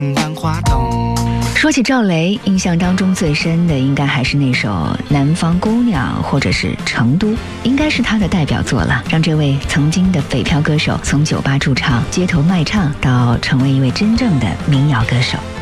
万花筒。 说起赵雷，印象当中最深的应该还是那首《南方姑娘》或者是《成都》，应该是他的代表作了，让这位曾经的北漂歌手从酒吧驻唱、街头卖唱到成为一位真正的民谣歌手。